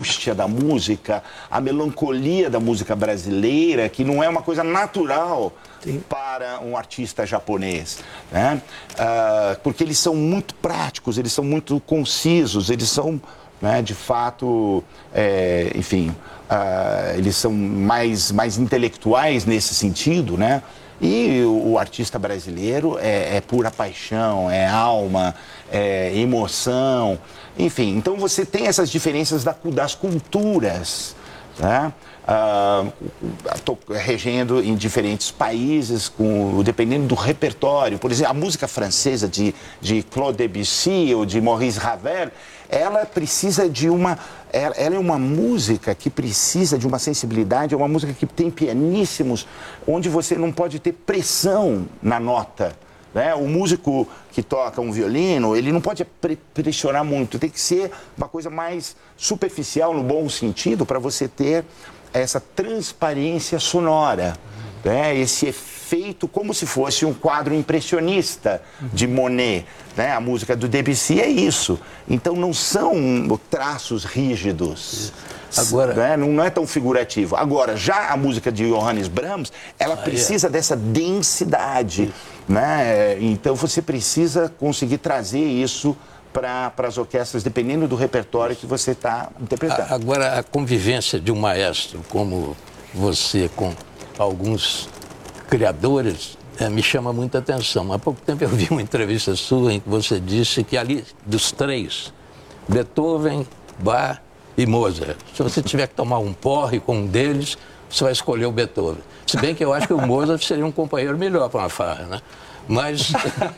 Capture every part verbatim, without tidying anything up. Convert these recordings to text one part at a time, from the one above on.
angústia da música, a melancolia da música brasileira, que não é uma coisa natural Sim. para um artista japonês, né? Uh, porque eles são muito práticos, eles são muito concisos, eles são, né, de fato, é, enfim, uh, eles são mais, mais intelectuais nesse sentido, né? E o, o artista brasileiro é, é pura paixão, é alma, é emoção, enfim. Então você tem essas diferenças da, das culturas, né? Uh, tô regendo em diferentes países, com, dependendo do repertório. Por exemplo, a música francesa de, de Claude Debussy ou de Maurice Ravel, ela precisa de uma... Ela, ela é uma música que precisa de uma sensibilidade, é uma música que tem pianíssimos, onde você não pode ter pressão na nota, né? O músico que toca um violino, ele não pode pressionar muito, tem que ser uma coisa mais superficial, no bom sentido, para você ter essa transparência sonora, né? Esse efeito como se fosse um quadro impressionista de Monet, né? A música do Debussy é isso. Então não são traços rígidos. Agora, né? não, não é tão figurativo. Agora, já a música de Johannes Brahms, ela precisa ah, é. dessa densidade, né? Então você precisa conseguir trazer isso para as orquestras, dependendo do repertório que você está interpretando. Agora, a convivência de um maestro como você com alguns criadores é, me chama muita atenção. Há pouco tempo eu vi uma entrevista sua em que você disse que ali, dos três, Beethoven, Bach e Mozart, se você tiver que tomar um porre com um deles, você vai escolher o Beethoven. Se bem que eu acho que o Mozart seria um companheiro melhor para uma farra, né? Mas,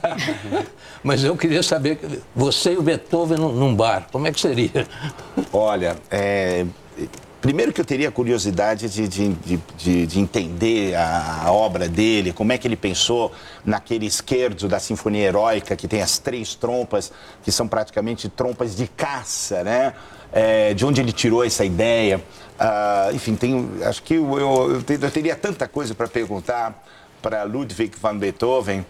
mas eu queria saber, você e o Beethoven num, num bar, como é que seria? Olha, é, primeiro que eu teria curiosidade de, de, de, de entender a, a obra dele, como é que ele pensou naquele esquerdo da Sinfonia Heróica, que tem as três trompas, que são praticamente trompas de caça, né? É, de onde ele tirou essa ideia. Uh, enfim, tem, acho que eu, eu, eu teria tanta coisa para perguntar para Ludwig van Beethoven,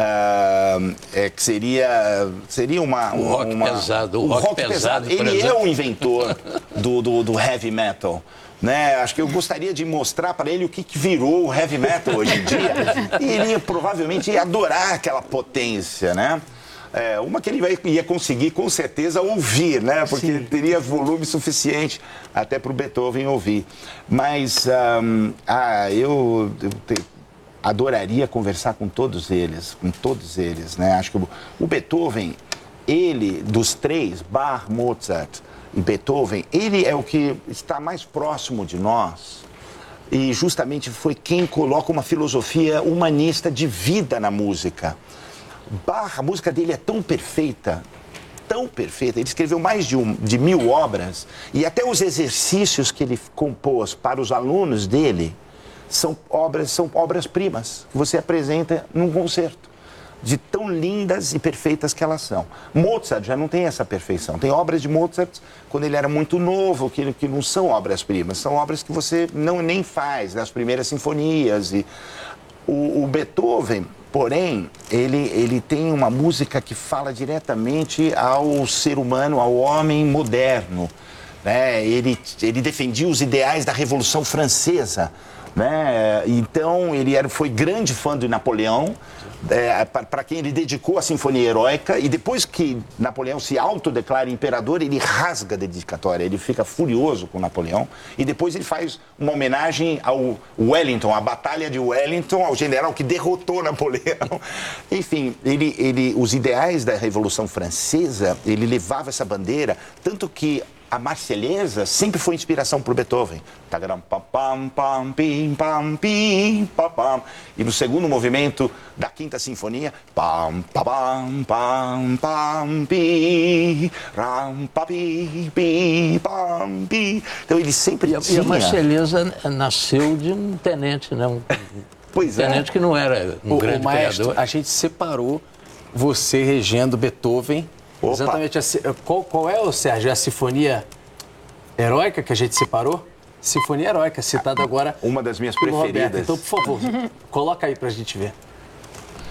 uh, é, que seria, seria uma... O rock uma, pesado. O um rock, rock pesado. pesado Ele exemplo. é o inventor do, do, do heavy metal. Né? Acho que eu gostaria de mostrar para ele o que, que virou o heavy metal hoje em dia. E ele provavelmente ia adorar aquela potência, né? É, uma que ele vai, ia conseguir, com certeza, ouvir, né? Porque Sim. teria volume suficiente até para o Beethoven ouvir. Mas um, ah, eu, eu te, adoraria conversar com todos eles, com todos eles, né? Acho que o, o Beethoven, ele, dos três, Bach, Mozart e Beethoven, ele é o que está mais próximo de nós. E justamente foi quem coloca uma filosofia humanista de vida na música. Bach, a música dele é tão perfeita, tão perfeita, ele escreveu mais de, um, de mil obras, e até os exercícios que ele compôs para os alunos dele são obras, são obras-primas que você apresenta num concerto, de tão lindas e perfeitas que elas são. Mozart já não tem essa perfeição. Tem obras de Mozart quando ele era muito novo, que, que não são obras-primas, são obras que você não nem faz, nas primeiras sinfonias. E o, o Beethoven, porém, ele, ele tem uma música que fala diretamente ao ser humano, ao homem moderno, né? Ele, ele defendia os ideais da Revolução Francesa, né? Então, ele era, foi grande fã de Napoleão, é, para quem ele dedicou a Sinfonia Heróica, e depois que Napoleão se autodeclara imperador, ele rasga a dedicatória, ele fica furioso com Napoleão, e depois ele faz uma homenagem ao Wellington, a Batalha de Wellington, ao general que derrotou Napoleão. Enfim, ele, ele, os ideais da Revolução Francesa, ele levava essa bandeira, tanto que a Marselhesa sempre foi inspiração para o Beethoven. E no segundo movimento da Quinta Sinfonia, então ele sempre e tinha... E a Marselhesa nasceu de um tenente, né? Um, pois um é. tenente que não era um o, grande o maestro, criador. A gente separou você regendo Beethoven. Opa. Exatamente. A, qual, qual é, o Sérgio? A Sinfonia Heróica que a gente separou? Sinfonia Heróica, citada agora... Uma das minhas pelo preferidas. Roberto. Então, por favor, coloca aí pra gente ver.